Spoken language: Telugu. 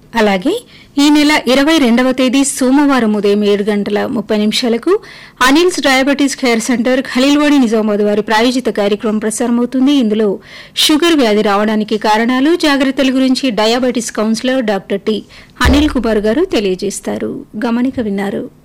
అలాగే ఈ నెల 22వ తేదీ సోమవారం ఉదయం 7:30 Anil's diabetes care centre Khaleelwadi Nizamabad వారి ప్రాయోజిత కార్యక్రమం ప్రసారమవుతుంది. ఇందులో షుగర్ వ్యాధి రావడానికి కారణాలు, జాగ్రత్తల గురించి diabetes councillor doctor T Anil Kumar గారు తెలియజేస్తారు. గమనిక విన్నారు.